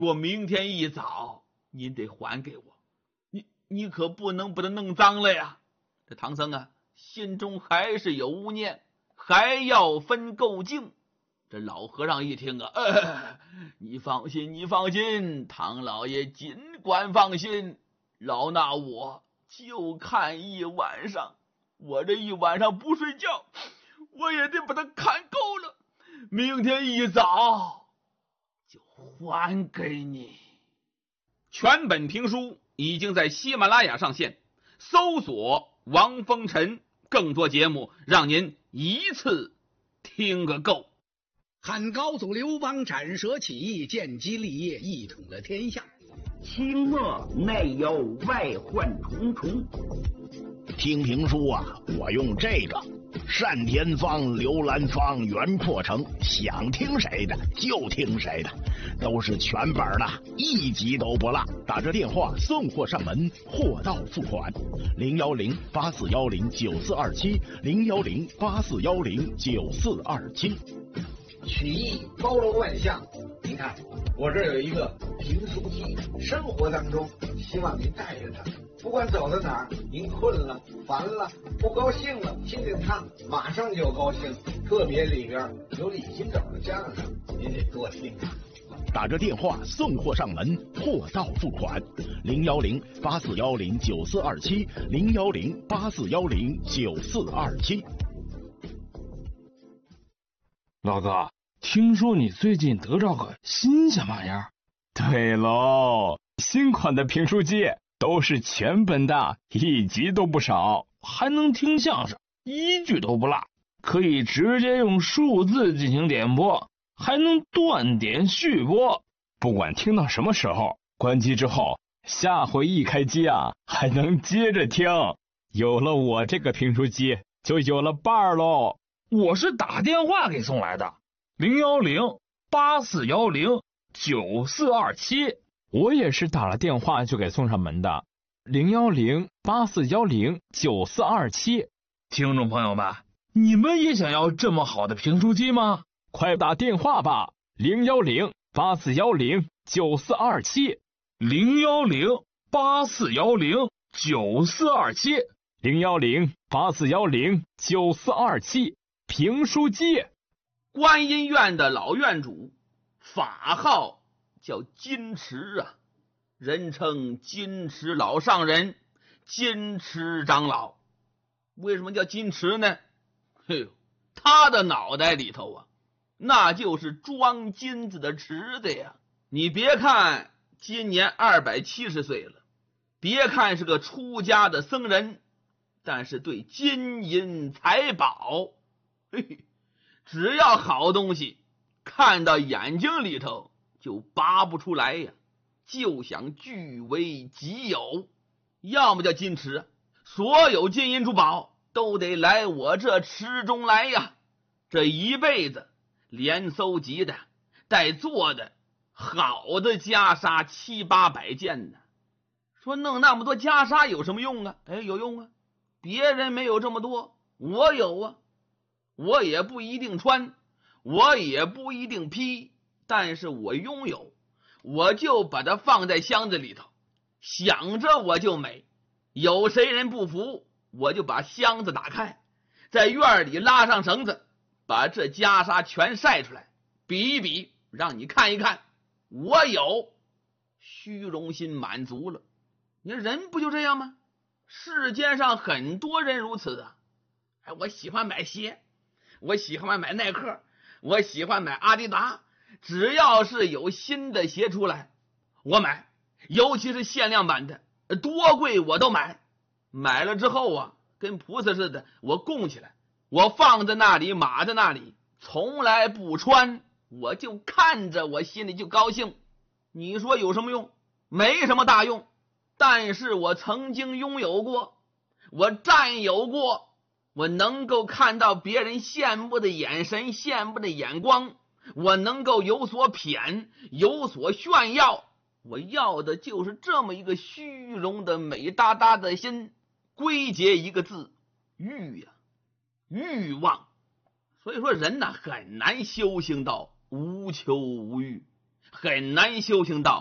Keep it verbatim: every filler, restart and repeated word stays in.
过明天一早您得还给我，你你可不能把它弄脏了呀。这唐僧啊，心中还是有污念，还要分够净。这老和尚一听啊，呃，你放心，你放心，唐老爷尽管放心，老衲我就看一晚上，我这一晚上不睡觉，我也得把它看够了，明天一早就还给你。全本评书已经在喜马拉雅上线，搜索王风尘，更多节目让您一次听个够。 汉高祖刘邦斩蛇起义，建基立业，一统了天下。 清末内忧外患重重。 听评书啊，我用这个单田芳、刘兰芳、袁阔成，想听谁的就听谁的，都是全本的，一集都不落。打这电话送货上门，货到付款。零幺零八四幺零九四二七，零幺零八四幺零九四二七。 曲艺包罗万象，您看我这有一个评书机，生活当中希望您带着它，不管走到哪儿，您困了、烦了、不高兴了，听听它，马上就高兴。特别里边有李金斗的相声，您得多听听。 打着电话送货上门，货到付款。零幺零八四幺零九四二七，零幺零八四幺零九四二七。 老哥，听说你最近得着个新鲜玩意儿？ 对喽，新款的评书机都是全本的，一集都不少， 还能听相声，一句都不落，可以直接用数字进行点播，还能断点续播。 不管听到什么时候，关机之后，下回一开机啊，还能接着听。有了我这个评书机，就有了伴儿喽。 我是打电话给送来的，零幺零八四幺零九四二七。 我也是打了电话就给送上门的，零幺零八四幺零九四二七。 听众朋友们，你们也想要这么好的评书机吗？ 快打电话吧，零幺零八四幺零九四二七， 零幺零八四幺零九四二七， 零幺零八四幺零九四二七。评书机。 观音院的老院主，法号叫金池啊，人称金池老上人、金池长老。为什么叫金池呢？嘿呦，他的脑袋里头啊，那就是装金子的池子呀。你别看今年二百七十岁了，别看是个出家的僧人，但是对金银财宝，嘿嘿，只要好东西看到眼睛里头就拔不出来呀，就想据为己有。要么叫金池，所有金银珠宝都得来我这池中来呀。这一辈子连搜集的带做的好的袈裟七八百件呢。说弄那么多袈裟有什么用啊？哎，有用啊，别人没有这么多，我有啊。我也不一定穿，我也不一定披，但是我拥有，我就把它放在箱子里头，想着我就美。有谁人不服，我就把箱子打开，在院里拉上绳子，把这袈裟全晒出来，比一比，让你看一看，我有。虚荣心满足了。你说人不就这样吗？世间上很多人如此啊。哎，我喜欢买鞋，我喜欢买耐克，我喜欢买阿迪达，只要是有新的鞋出来，我买，尤其是限量版的，多贵我都买。买了之后啊，跟菩萨似的，我供起来，我放在那里，码在那里，从来不穿，我就看着，我心里就高兴。你说有什么用？没什么大用，但是我曾经拥有过，我占有过，我能够看到别人羡慕的眼神，羡慕的眼光，我能够有所谝，有所炫耀。我要的就是这么一个虚荣的美哒哒的心，归结一个字，欲呀、啊，欲望。所以说人呢，很难修行到无求无欲， 很难修行到